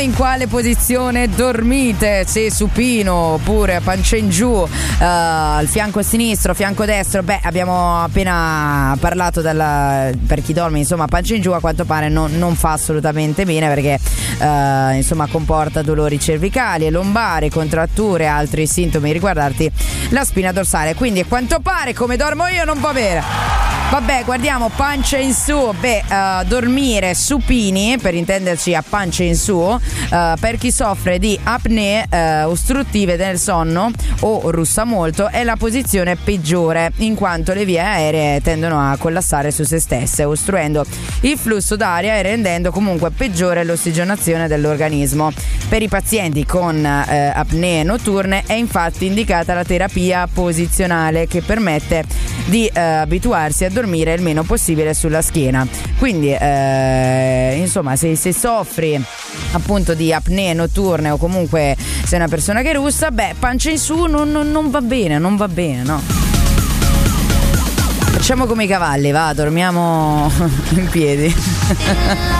Voi in quale posizione dormite? Se supino oppure a pancia in giù, al fianco sinistro, fianco destro? Beh, abbiamo appena parlato per chi dorme insomma a pancia in giù, a quanto pare non fa assolutamente bene, perché insomma comporta dolori cervicali e lombari, contratture e altri sintomi riguardanti la spina dorsale. Quindi a quanto pare come dormo io non va bene. Vabbè, guardiamo pancia in su. Dormire supini, per intenderci a pancia in su, per chi soffre di apnee ostruttive del sonno o russa molto, è la posizione peggiore, in quanto le vie aeree tendono a collassare su se stesse, ostruendo il flusso d'aria e rendendo comunque peggiore l'ossigenazione dell'organismo. Per i pazienti con apnee notturne è infatti indicata la terapia posizionale, che permette di abituarsi a dormire il meno possibile sulla schiena. Quindi insomma, se soffri appunto di apnee notturne o comunque sei una persona che russa, pancia in su non va bene, no? Facciamo come i cavalli, dormiamo in piedi.